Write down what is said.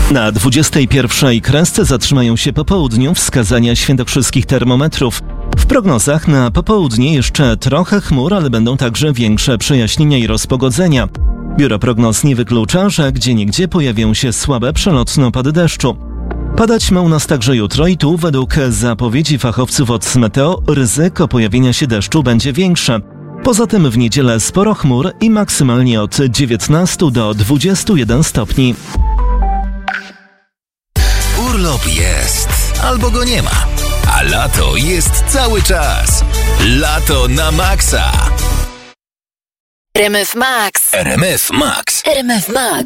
Na 21. kresce zatrzymają się po południu wskazania świętokrzyskich termometrów. W prognozach na popołudnie jeszcze trochę chmur, ale będą także większe przejaśnienia i rozpogodzenia. Biuro Prognoz nie wyklucza, że gdzieniegdzie pojawią się słabe przelotne opady deszczu. Padać ma u nas także jutro i tu według zapowiedzi fachowców od Meteo ryzyko pojawienia się deszczu będzie większe. Poza tym w niedzielę sporo chmur i maksymalnie od 19 do 21 stopni. Urlop jest, albo go nie ma, a lato jest cały czas. Lato na maksa. RMF Max. RMF Max. RMF Max.